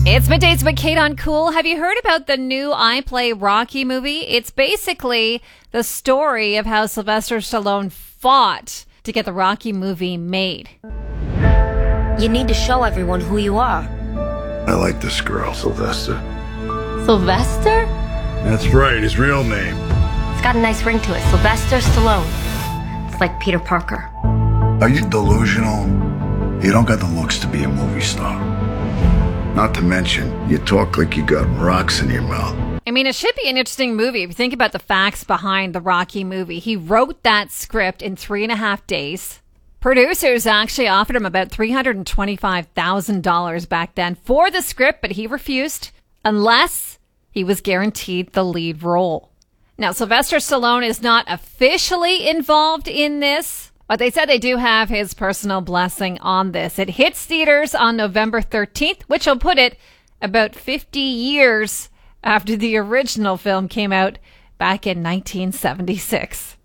It's Middays with Kate on Cool. Have you heard about the new I Play Rocky movie? It's basically the story of how Sylvester Stallone fought to get the Rocky movie made. You need to show everyone who you are. I like this girl, Sylvester. Sylvester? That's right, his real name. It's got a nice ring to it. Sylvester Stallone. It's like Peter Parker. Are you delusional? You don't got the looks to be a movie star. Not to mention, you talk like you got rocks in your mouth. I mean, it should be an interesting movie if you think about the facts behind the Rocky movie. He wrote that script in 3.5 days. Producers actually offered him about $325,000 back then for the script, but he refused unless he was guaranteed the lead role. Now, Sylvester Stallone is not officially involved in this, but they said they do have his personal blessing on this. It hits theaters on November 13th, which will put it about 50 years after the original film came out back in 1976.